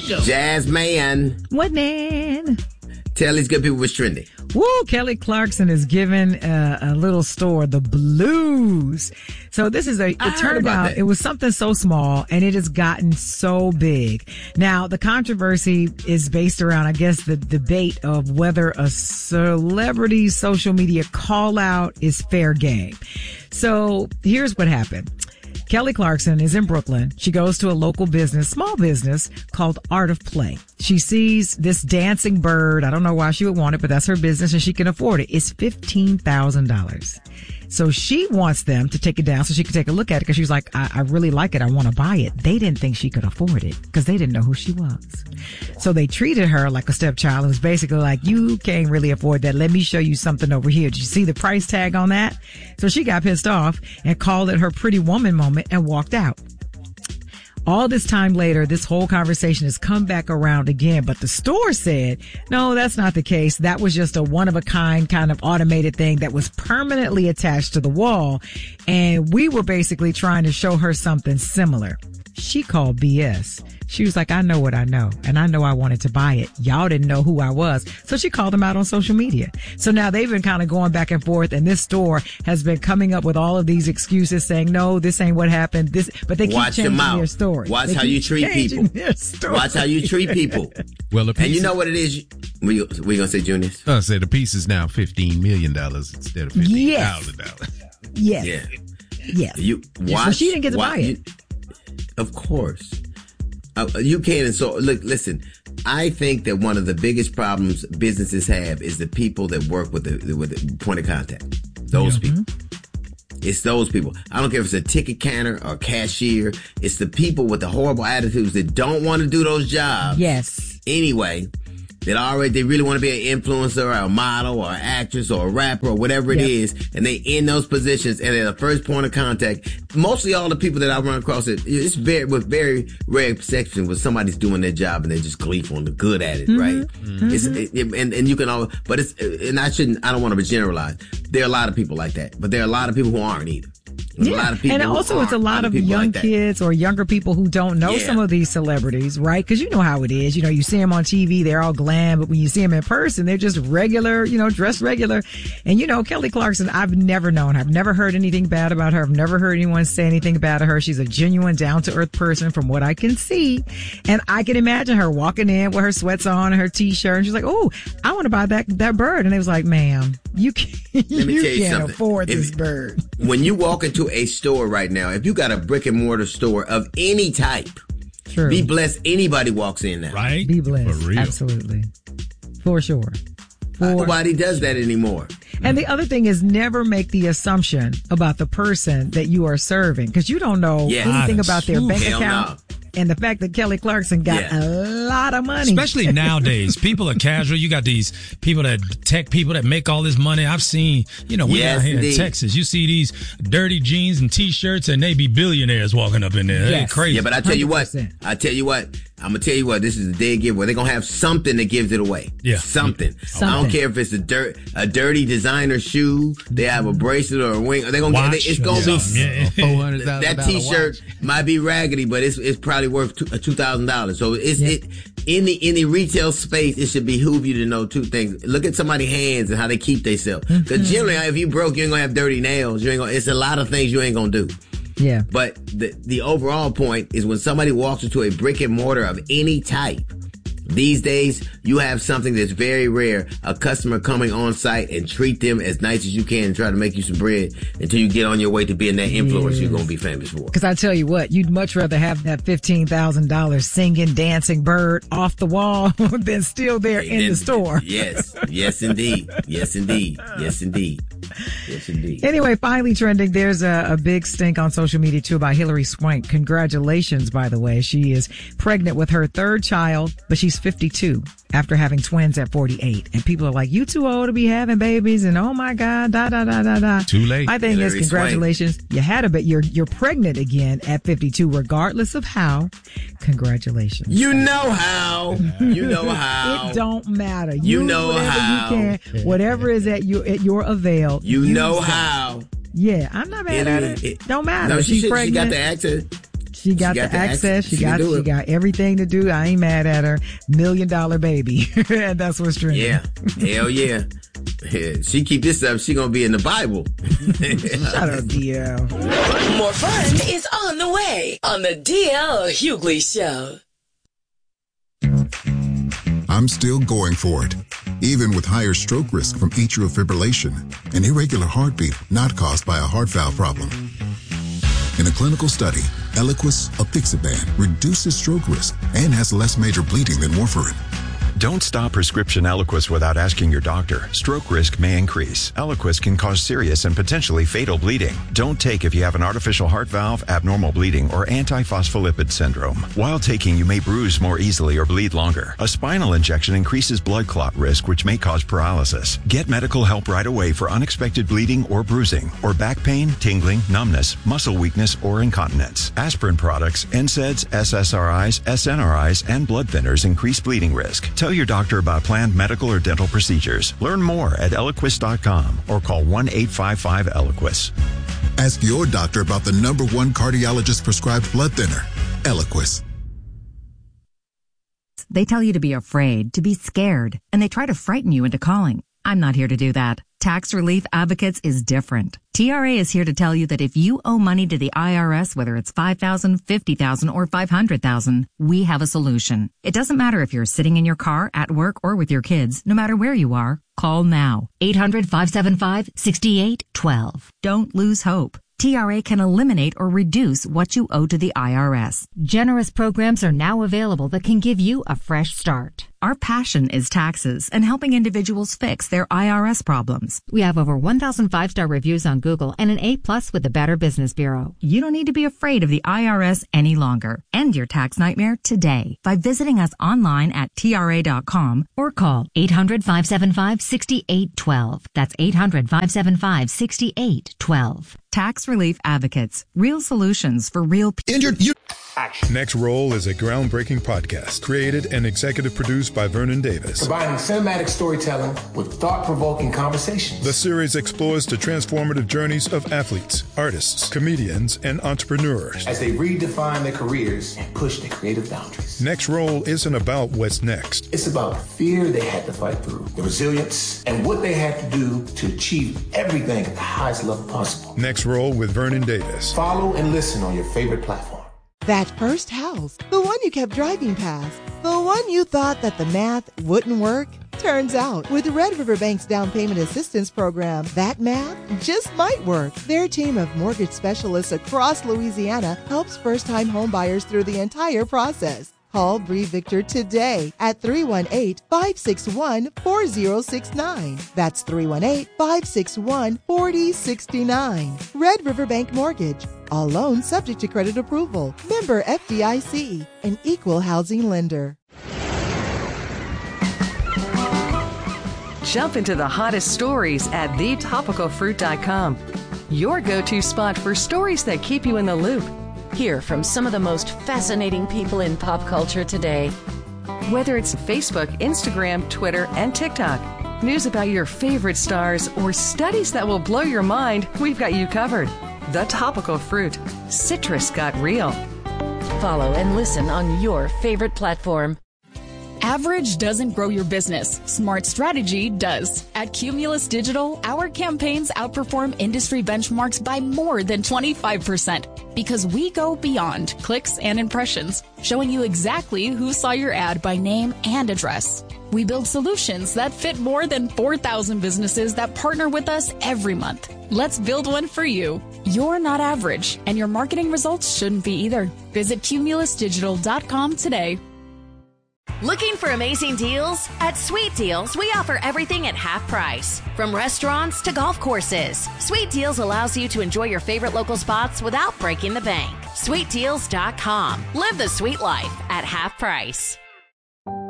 go. Jasmine. What, man? Tell these good people what's trending. Woo, Kelly Clarkson is giving a little store the blues. So this is it turned out it was something so small and it has gotten so big. Now the controversy is based around, I guess, the debate of whether a celebrity's social media call out is fair game. So here's what happened. Kelly Clarkson is in Brooklyn. She goes to a local business, small business called Art of Play. She sees this dancing bird. I don't know why she would want it, but that's her business and she can afford it. It's $15,000. So she wants them to take it down so she can take a look at it because she was like, I really like it. I want to buy it. They didn't think she could afford it because they didn't know who she was. So they treated her like a stepchild. It was basically like, you can't really afford that. Let me show you something over here. Did you see the price tag on that? So she got pissed off and called it her pretty woman moment and walked out. All this time later, this whole conversation has come back around again, but the store said, no, that's not the case. That was just a one-of-a-kind kind of automated thing that was permanently attached to the wall, and we were basically trying to show her something similar. She called BS. She was like, I know what I know, and I know I wanted to buy it. Y'all didn't know who I was. So she called them out on social media. So now they've been kind of going back and forth, and this store has been coming up with all of these excuses saying, no, this ain't what happened. But they keep changing their story. Watch how you treat people. Watch how you treat people. Well, the piece, and you know what it is? We going to say, Junius? I say the piece is now $15 million instead of $15,000. Yes. Yeah. Yes. So she didn't get to buy it. Of course. You can. And so, look, listen, I think that one of the biggest problems businesses have is the people that work with the point of contact. Those people. It's those people. I don't care if it's a ticket counter or cashier. It's the people with the horrible attitudes that don't want to do those jobs. Yes. Anyway, they really want to be an influencer or a model or an actress or a rapper or whatever it is, and they in those positions and they're the first point of contact. Mostly all the people that I run across, it's with very rare exception when somebody's doing their job and they're just gleeful and good at it, right? Mm-hmm. And you can all, but I don't want to generalize. There are a lot of people like that, but there are a lot of people who aren't either. Yeah. A lot of people and also it's a lot of young kids or younger people who don't know some of these celebrities, right? Because you know how it is. You know, you see them on TV, they're all glam, but when you see them in person, they're just regular, dressed regular. And Kelly Clarkson, I've never known her. I've never heard anything bad about her. I've never heard anyone say anything bad to her. She's a genuine, down-to-earth person from what I can see. And I can imagine her walking in with her sweats on and her T-shirt. And she's like, oh, I want to buy that bird. And they was like, ma'am, you can't afford this bird. When you walk into a store right now, if you got a brick and mortar store of any type, be blessed anybody walks in now. Right? Be blessed. For real. Absolutely. For sure. Nobody does that anymore. And the other thing is never make the assumption about the person that you are serving because you don't know anything about their bank account. And the fact that Kelly Clarkson got a lot of money. Especially nowadays. People are casual. You got these tech people that make all this money. I've seen, we down here in Texas. You see these dirty jeans and T-shirts and they be billionaires walking up in there. Yes. Crazy. Yeah, but I tell you what. I'm going to tell you what, this is the day giveaway. They're going to have something that gives it away. Yeah. Something. I don't care if it's a dirty designer shoe, they have a bracelet or a ring. They're going to it's going to be $400,000. That T-shirt might be raggedy, but it's probably worth $2,000. So in the retail space, it should behoove you to know two things. Look at somebody's hands and how they keep themselves. Because generally, if you broke, you ain't going to have dirty nails. It's a lot of things you ain't going to do. Yeah. But the overall point is when somebody walks into a brick and mortar of any type, these days, you have something that's very rare. A customer coming on site and treat them as nice as you can and try to make you some bread until you get on your way to being that influencer you're going to be famous for. Because I tell you what, you'd much rather have that $15,000 singing, dancing bird off the wall than still there in the store. Yes. Yes, indeed. Yes, indeed. Yes, indeed. Yes, indeed. Anyway, finally trending, there's a big stink on social media too about Hilary Swank. Congratulations, by the way. She is pregnant with her third child, but she's 52 after having twins at 48. And people are like, you too old to be having babies and oh my God, Too late. My thing Hilary is, congratulations. Swank. You had a bit. You're pregnant again at 52, regardless of how. Congratulations. You know how. You know how. It don't matter. You know how. You can, whatever is at your avail. You know how. Yeah, I'm not mad at it. Don't matter. No, She's pregnant. She got the access. She got the access. She got everything to do. I ain't mad at her. $1 million baby. And that's what's trending. Yeah. Hell yeah. She keep this up. She gonna be in the Bible. Shut up, DL. More fun is on the way on the DL Hughley Show. I'm still going for it, even with higher stroke risk from atrial fibrillation, an irregular heartbeat not caused by a heart valve problem. In a clinical study, Eliquis apixaban reduces stroke risk and has less major bleeding than warfarin. Don't stop prescription Eliquis without asking your doctor. Stroke risk may increase. Eliquis can cause serious and potentially fatal bleeding. Don't take if you have an artificial heart valve, abnormal bleeding, or antiphospholipid syndrome. While taking, you may bruise more easily or bleed longer. A spinal injection increases blood clot risk, which may cause paralysis. Get medical help right away for unexpected bleeding or bruising, or back pain, tingling, numbness, muscle weakness, or incontinence. Aspirin products, NSAIDs, SSRIs, SNRIs, and blood thinners increase bleeding risk. Tell your doctor about planned medical or dental procedures. Learn more at Eliquis.com or call 1-855-ELIQUIS. Ask your doctor about the #1 cardiologist prescribed blood thinner, Eliquis. They tell you to be afraid, to be scared, and they try to frighten you into calling. I'm not here to do that. Tax Relief Advocates is different. TRA is here to tell you that if you owe money to the IRS, whether it's $5,000, $50,000, or $500,000, we have a solution. It doesn't matter if you're sitting in your car, at work, or with your kids. No matter where you are, call now. 800-575-6812. Don't lose hope. TRA can eliminate or reduce what you owe to the IRS. Generous programs are now available that can give you a fresh start. Our passion is taxes and helping individuals fix their IRS problems. We have over 1,000 5-star reviews on Google and an A+ with the Better Business Bureau. You don't need to be afraid of the IRS any longer. End your tax nightmare today by visiting us online at TRA.com or call 800-575-6812. That's 800-575-6812. Tax Relief Advocates. Real solutions for real people. Next Roll is a groundbreaking podcast created and executive produced by Vernon Davis. Combining cinematic storytelling with thought-provoking conversations. The series explores the transformative journeys of athletes, artists, comedians, and entrepreneurs as they redefine their careers and push their creative boundaries. Next Roll isn't about what's next. It's about the fear they had to fight through, the resilience, and what they had to do to achieve everything at the highest level possible. Next Roll with Vernon Davis. Follow and listen on your favorite platform. That first house, the one you kept driving past, the one you thought that the math wouldn't work. Turns out, with Red River Bank's down payment assistance program, that math just might work. Their team of mortgage specialists across Louisiana helps first-time home buyers through the entire process. Call Bree Victor today at 318-561-4069. That's 318-561-4069. Red River Bank Mortgage. All loans subject to credit approval. Member FDIC. An equal housing lender. Jump into the hottest stories at thetopicalfruit.com. Your go-to spot for stories that keep you in the loop. Hear from some of the most fascinating people in pop culture today. Whether it's Facebook, Instagram, Twitter, and TikTok, news about your favorite stars, or studies that will blow your mind, we've got you covered. The Topical Fruit. Citrus got real. Follow and listen on your favorite platform. Average doesn't grow your business. Smart strategy does. At Cumulus Digital, our campaigns outperform industry benchmarks by more than 25% because we go beyond clicks and impressions, showing you exactly who saw your ad by name and address. We build solutions that fit more than 4,000 businesses that partner with us every month. Let's build one for you. You're not average, and your marketing results shouldn't be either. Visit cumulusdigital.com today. Looking for amazing deals? At Sweet Deals, we offer everything at half price. From restaurants to golf courses, Sweet Deals allows you to enjoy your favorite local spots without breaking the bank. SweetDeals.com. Live the sweet life at half price.